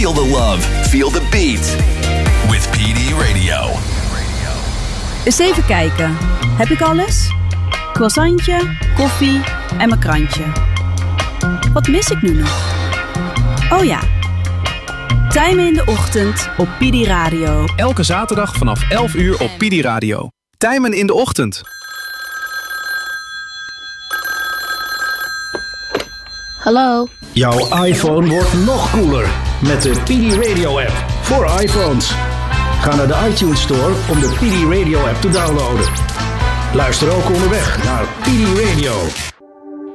Feel the love, feel the beat. With PD Radio. Eens even kijken. Heb ik alles? Croissantje, koffie en mijn krantje. Wat mis ik nu nog? Oh ja. Tijmen in de ochtend op PD Radio. Elke zaterdag vanaf 11 uur op PD Radio. Tijmen in de ochtend. Hallo. Jouw iPhone wordt nog cooler met de PD Radio app voor iPhones. Ga naar de iTunes Store om de PD Radio app te downloaden. Luister ook onderweg naar PD Radio.